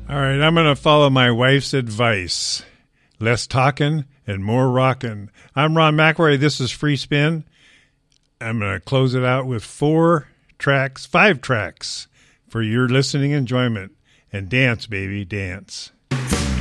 All right, I'm going to follow my wife's advice. Less talking and more rocking. I'm Ron McElroy. This is Free Spin. I'm going to close it out with 5 tracks for your listening enjoyment. And dance, baby, dance.